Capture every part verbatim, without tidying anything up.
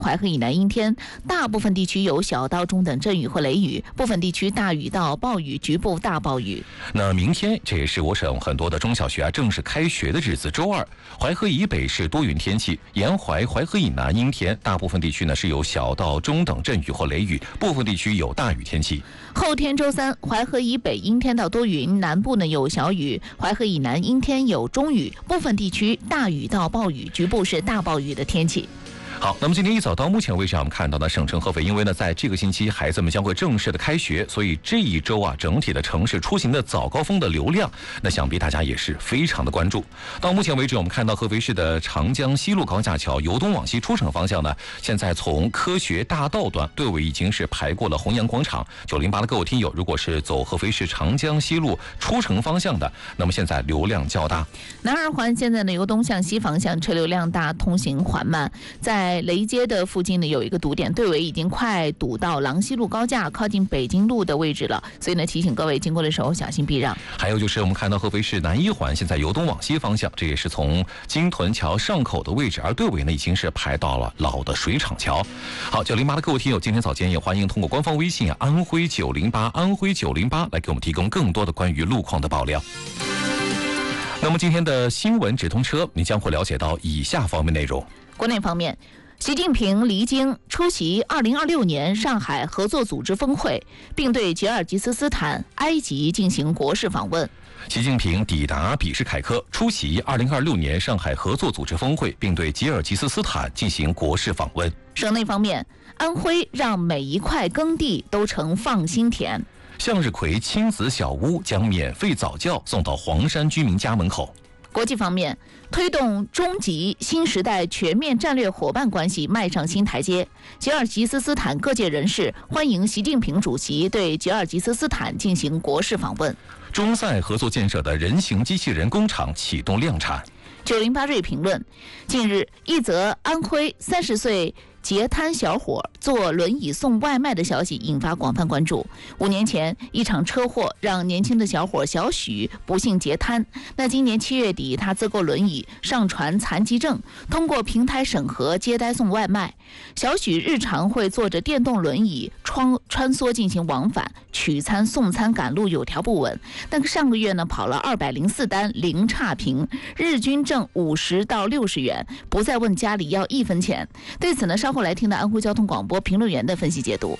淮河以南阴天，大部分地区有小到中等阵雨或雷雨，部分地区大雨到暴雨，局部大暴雨。 那明天这也是我省很多的中小学啊正式开学的日子，周二，淮河以北是多云天气，沿淮、淮河以南阴天，大部分地区呢是有小到中等阵雨或雷雨，部分地区有大雨天气。 后天周三，淮河以北阴天到多云，南部呢有小雨，淮河以南阴天有中雨，部分地区大雨到暴雨，局部是大暴雨的天气。 好，那么今天一早到目前为止，我们看到呢，省城合肥因为呢，在这个星期孩子们将会正式的开学，所以这一周啊，整体的城市出行的早高峰的流量，那想必大家也是非常的关注。到目前为止，我们看到合肥市的长江西路高架桥由东往西出城方向呢，现在从科学大道段队伍已经是排过了弘扬广场。九零八的各位听友，如果是走合肥市长江西路出城方向的，那么现在流量较大。 南二环现在呢由东向西方向车流量大，通行缓慢，在在雷街的附近呢有一个堵点，队尾已经快堵到郎西路高架靠近北京路的位置了，所以呢提醒各位经过的时候小心避让。 还有就是我们看到合肥市南一环现在由东往西方向，这也是从金屯桥上口的位置，而队尾呢已经是排到了老的水厂桥。好，九零八的各位听友，今天早间也欢迎通过官方微信啊安徽九零八安徽九零八来给我们提供更多的关于路况的爆料。那么今天的新闻直通车，你将会了解到以下方面内容。 国内方面，习近平离京出席二零二六年上海合作组织峰会，并对吉尔吉斯斯坦、埃及进行国事访问。 习近平抵达比什凯克，出席二零二六年上海合作组织峰会，并对吉尔吉斯斯坦进行国事访问。 省内方面，安徽让每一块耕地都成放心田。 向日葵亲子小屋将免费早教送到黄山居民家门口。 国际方面，推动中吉新时代全面战略伙伴关系迈上新台阶。吉尔吉斯斯坦各界人士欢迎习近平主席对吉尔吉斯斯坦进行国事访问。 中塞合作建设的人形机器人工厂启动量产。 九零八瑞评论：近日，一则安徽三十岁截瘫小伙坐轮椅送外卖的消息引发广泛关注。五年前，一场车祸让年轻的小伙小许不幸截瘫。那今年七月底，他自购轮椅，上传残疾证，通过平台审核接单送外卖。小许日常会坐着电动轮椅穿穿梭进行往返，取餐、送餐赶路有条不紊。但上个月呢，跑了二百零四单，零差评，日均挣五十到六十元，不再问家里要一分钱。对此呢，稍后来听的安徽交通广播评论员的分析解读。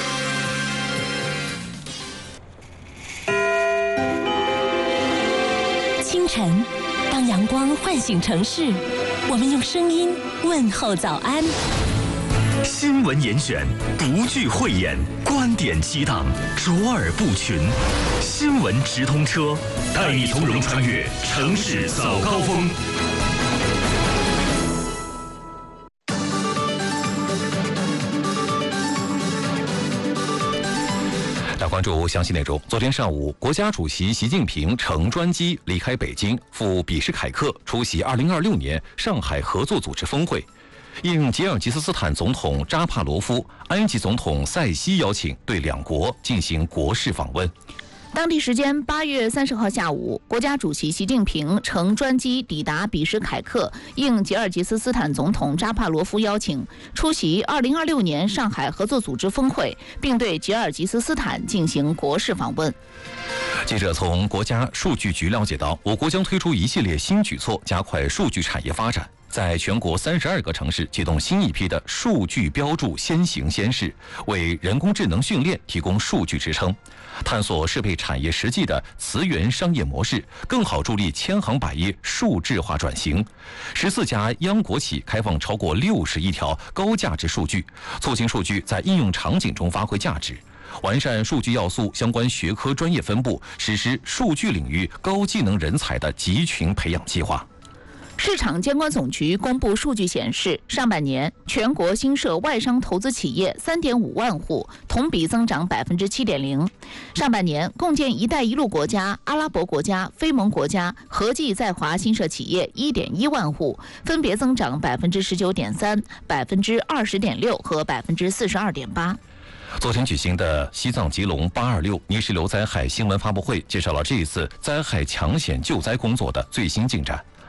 清晨，当阳光唤醒城市，我们用声音问候早安。 新闻严选，不惧讳言，观点激荡，卓尔不群。新闻直通车，带你从容穿越城市早高峰。 关注详细内容。昨天上午，国家主席习近平乘专机离开北京，赴比什凯克出席二零二六年上海合作组织峰会。应吉尔吉斯斯坦总统扎帕罗夫、埃及总统塞西邀请，对两国进行国事访问。 当地时间八月三十号下午，国家主席习近平乘专机抵达比什凯克，应吉尔吉斯斯坦总统扎帕罗夫邀请，出席二零二六年上海合作组织峰会，并对吉尔吉斯斯坦进行国事访问。 记者从国家数据局了解到，我国将推出一系列新举措，加快数据产业发展。在全国三十二个城市启动新一批的数据标注先行先试，为人工智能训练提供数据支撑，探索适配产业实际的词源商业模式，更好助力千行百业数字化转型。十四家央国企开放超过六十亿条高价值数据，促进数据在应用场景中发挥价值。完善数据要素相关学科专业分布，实施数据领域高技能人才的集群培养计划。 市场监管总局公布数据显示，上半年全国新设外商投资企业 三点五万户，同比增长 百分之七点零。上半年共建“一带一路”国家、阿拉伯国家、非盟国家合计在华新设企业 一点一万户，分别增长 百分之十九点三、百分之二十点六和 百分之四十二点八。 昨天举行的西藏吉隆八二六泥石流灾害新闻发布会介绍了这一次灾害抢险救灾工作的最新进展。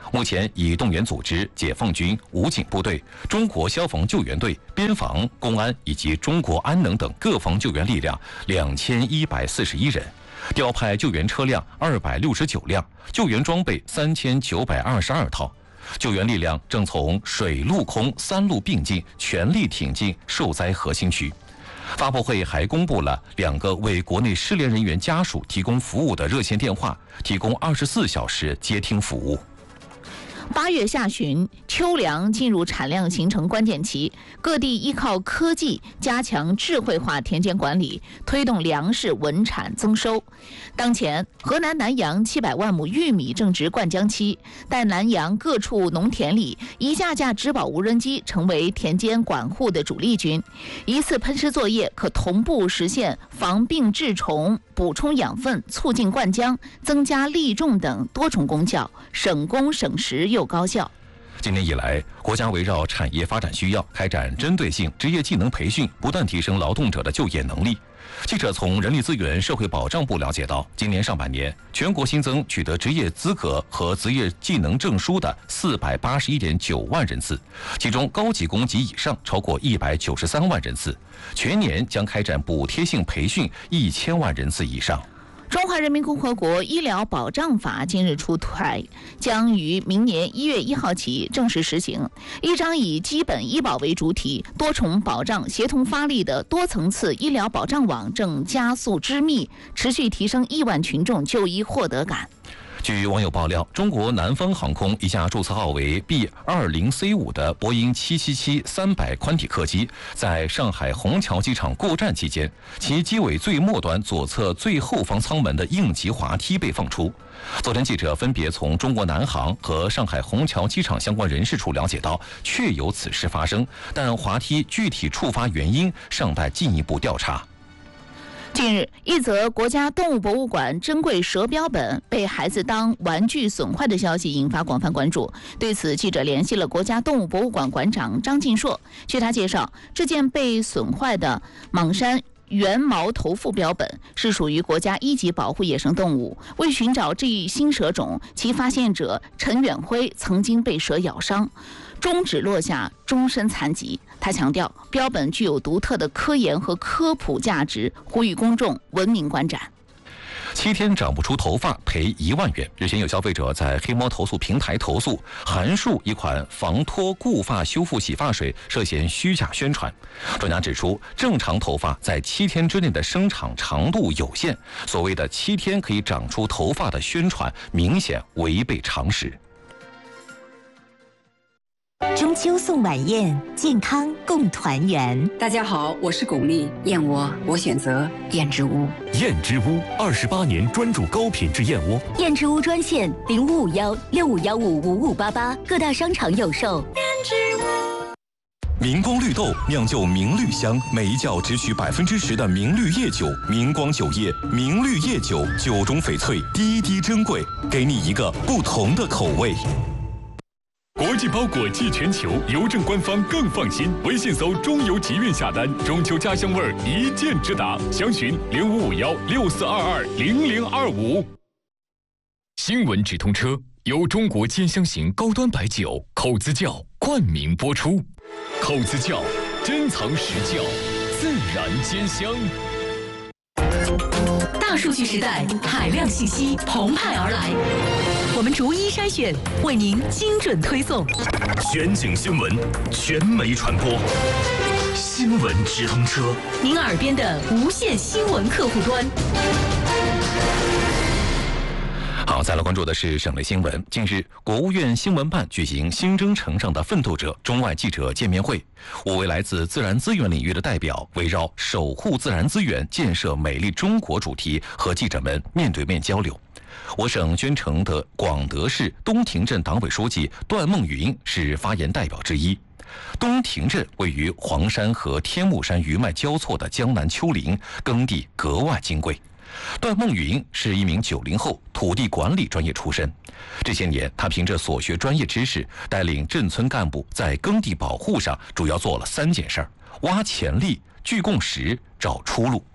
目前已动员组织解放军、武警部队、中国消防救援队、边防、公安以及中国安能等各方救援力量两千一百四十一人，调派救援车辆二百六十九辆，救援装备三千九百二十二套。救援力量正从水陆空三路并进，全力挺进受灾核心区。发布会还公布了两个为国内失联人员家属提供服务的热线电话，提供二十四小时接听服务。 八月下旬，秋粮进入产量形成关键期，各地依靠科技加强智慧化田间管理，推动粮食稳产增收。当前，河南南阳七百万亩玉米正值灌浆期，但南阳各处农田里，一架架植保无人机成为田间管护的主力军。一次喷施作业可同步实现防病治虫、补充养分、促进灌浆、增加粒重等多重功效，省工省时又高效。 今年以来，国家围绕产业发展需要，开展针对性职业技能培训，不断提升劳动者的就业能力。记者从人力资源社会保障部了解到，今年上半年，全国新增取得职业资格和职业技能证书的四百八十一点九万人次，其中高级工及以上超过一百九十三万人次，全年将开展补贴性培训一千万人次以上。 中华人民共和国医疗保障法今日出台，将于明年一月一号起正式实行。一张以基本医保为主体、多重保障协同发力的多层次医疗保障网正加速织密，持续提升亿万群众就医获得感。 据网友爆料，中国南方航空一架注册号为 B 二零 C 五 的波音七七七三百宽体客机，在上海虹桥机场过站期间，其机尾最末端左侧最后方舱门的应急滑梯被放出。昨天，记者分别从中国南航和上海虹桥机场相关人士处了解到，确有此事发生，但滑梯具体触发原因尚待进一步调查。 近日，一则国家动物博物馆珍贵蛇标本被孩子当玩具损坏的消息引发广泛关注。对此，记者联系了国家动物博物馆馆长张进硕。据他介绍，这件被损坏的蟒山圆毛头腹标本是属于国家一级保护野生动物。为寻找这一新蛇种，其发现者陈远辉曾经被蛇咬伤，中指落下，终身残疾。他强调，标本具有独特的科研和科普价值，呼吁公众文明观展。 七天长不出头发赔一万元。日前有消费者在黑猫投诉平台投诉韩束一款防脱固发修复洗发水涉嫌虚假宣传。专家指出，正常头发在七天之内的生长长度有限，所谓的七天可以长出头发的宣传明显违背常识。 中秋送晚宴，健康共团圆。 大家好，我是巩俐，燕窝我选择燕之屋。 燕之屋二十八年专注高品质燕窝。 燕之屋专线零五五幺六五幺五五五八八，各大商场有售。燕之屋。 明光绿豆酿就明绿香，每一窖只取百分之十的明绿叶酒。明光酒业明绿叶酒，酒中翡翠，滴滴珍贵，给你一个不同的口味。 国际包裹寄全球，邮政官方更放心。微信搜中邮集运下单，中秋家乡味儿一键直达。详询零五五幺六四二二零零二五。新闻直通车由中国兼香型高端白酒口子窖冠名播出。口子窖珍藏实窖，自然兼香。 大数据时代，海量信息澎湃而来，我们逐一筛选，为您精准推送。 全景新闻，全媒传播，新闻直通车， 您耳边的无线新闻客户端。 好，再来关注的是省内新闻。近日，国务院新闻办举行新征程上的奋斗者中外记者见面会，五位来自自然资源领域的代表围绕守护自然资源、建设美丽中国主题和记者们面对面交流。我省宣城的广德市东亭镇党委书记段梦云是发言代表之一。东亭镇位于黄山和天目山余脉交错的江南丘陵，耕地格外金贵。段梦云是一名九零后，土地管理专业出身。这些年，他凭着所学专业知识，带领镇村干部在耕地保护上主要做了三件事儿：挖潜力、聚共识、找出路。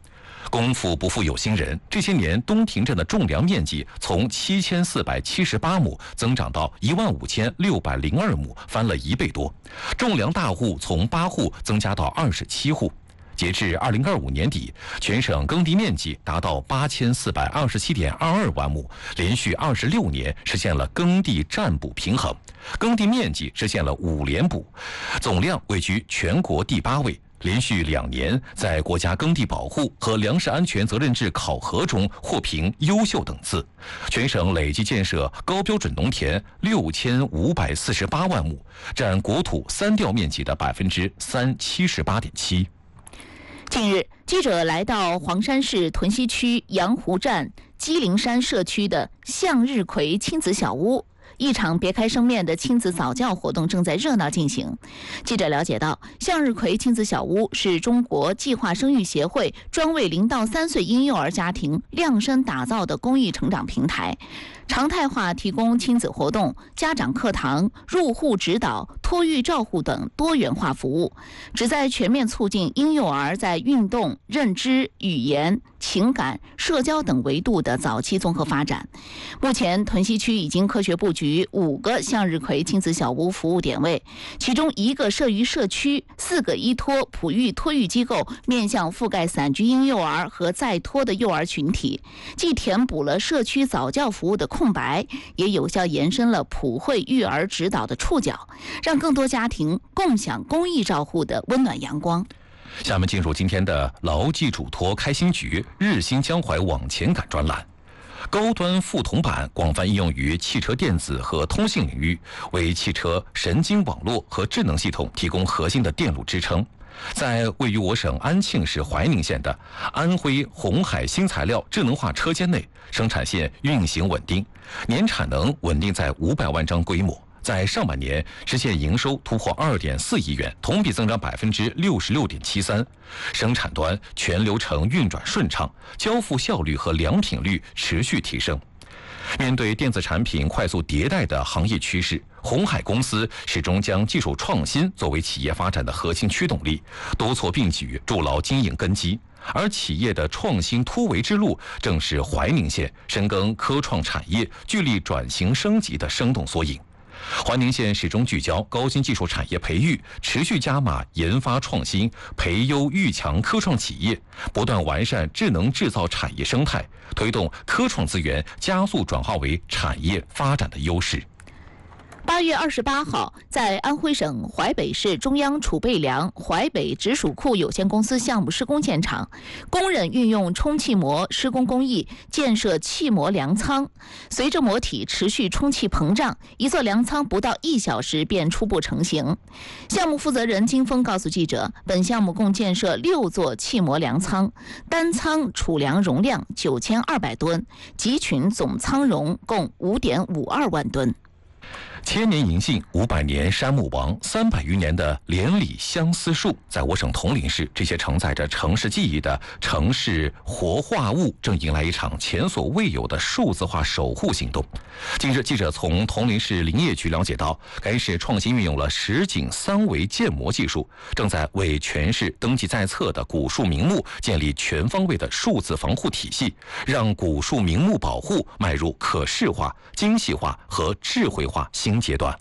功夫不负有心人，这些年东亭镇的种粮面积从七千四百七十八亩增长到一万五千六百零二亩，翻了一倍多。种粮大户从八户增加到二十七户。截至二零二五年底，全省耕地面积达到八千四百二十七点二二万亩，连续二十六年实现了耕地占补平衡，耕地面积实现了五连补，总量位居全国第八位。连续两年在国家耕地保护和粮食安全责任制考核中获评优秀等次。全省累计建设高标准农田六千五百四十八万亩，占国土三调面积的百分之三七十八点七。 近日，记者来到黄山市屯溪区阳湖站鸡灵山社区的向日葵亲子小屋。一场别开生面的亲子早教活动正在热闹进行。记者了解到，向日葵亲子小屋是中国计划生育协会专为零到三岁婴幼儿家庭量身打造的公益成长平台，常态化提供亲子活动、家长课堂、入户指导、托育照护等多元化服务，旨在全面促进婴幼儿在运动、认知、语言、情感、社交等维度的早期综合发展。目前，屯溪区已经科学布局五个向日葵亲子小屋服务点位，其中一个设于社区，四个依托普育托育机构，面向覆盖散居婴幼儿和在托的幼儿群体，既填补了社区早教服务的空白，也有效延伸了普惠育儿指导的触角，让更多家庭共享公益照护的温暖阳光。 下面进入今天的牢记嘱托开心局日新江淮往前赶专栏。高端副铜板广泛应用于汽车电子和通信领域，为汽车神经网络和智能系统提供核心的电路支撑。在位于我省安庆市怀宁县的安徽红海新材料智能化车间内，生产线运行稳定，年产能稳定在五百万张规模。在上半年实现营收突破二点四亿元，同比增长百分之六十六点七三。生产端全流程运转顺畅，交付效率和良品率持续提升。面对电子产品快速迭代的行业趋势，红海公司始终将技术创新作为企业发展的核心驱动力，多措并举，筑牢经营根基。而企业的创新突围之路，正是怀宁县深耕科创产业、聚力转型升级的生动缩影。怀宁县始终聚焦高新技术产业培育，持续加码研发创新，培优育强科创企业，不断完善智能制造产业生态，推动科创资源加速转化为产业发展的优势。 八月二十八号，在安徽省淮北市中央储备粮淮北直属库有限公司项目施工现场，工人运用充气膜施工工艺建设气膜粮仓。随着膜体持续充气膨胀，一座粮仓不到一小时便初步成型。项目负责人金峰告诉记者，本项目共建设六座气膜粮仓，单仓储粮容量九千二百吨，集群总仓容共五点五二万吨。 千年银杏，五百年山木王，三百余年的连理相思树，在我省铜陵市，这些承载着城市记忆的城市活化物，正迎来一场前所未有的数字化守护行动。近日，记者从铜陵市林业局了解到，该市创新运用了实景三维建模技术，正在为全市登记在册的古树名木建立全方位的数字防护体系，让古树名木保护迈入可视化、精细化和智慧化新阶段。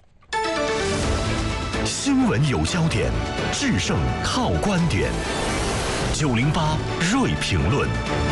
新闻有焦点，制胜靠观点。九零八锐评论，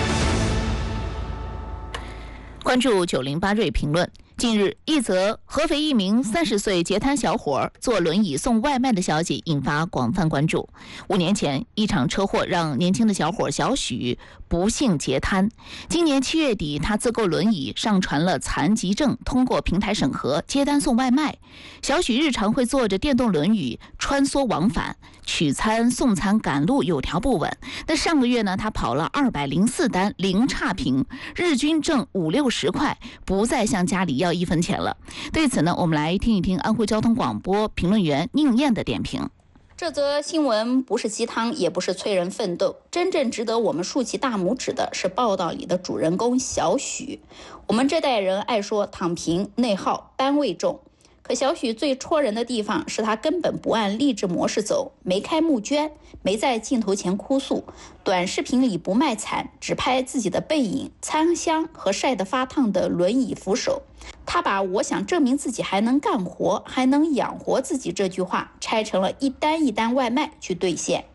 关注九零八锐评论。近日，一则合肥一名三十岁截瘫小伙坐轮椅送外卖的消息引发广泛关注。五年前，一场车祸让年轻的小伙小许不幸截瘫。今年七月底，他自购轮椅上传了残疾证，通过平台审核，接单送外卖。小许日常会坐着电动轮椅穿梭往返，取餐、送餐、赶路有条不紊。但上个月呢，他跑了二百零四单，零差评，日均挣五六十块，不再向家里要一分钱了。对此呢，我们来听一听安徽交通广播评论员宁燕的点评。 这则新闻不是鸡汤，也不是催人奋斗，真正值得我们竖起大拇指的是报道里的主人公小许。我们这代人爱说躺平、内耗、班位重， 可小许最戳人的地方是他根本不按励志模式走，没开募捐，没在镜头前哭诉，短视频里不卖惨，只拍自己的背影、餐香和晒得发烫的轮椅扶手。他把我想证明自己还能干活，还能养活自己这句话拆成了一单一单外卖去兑现。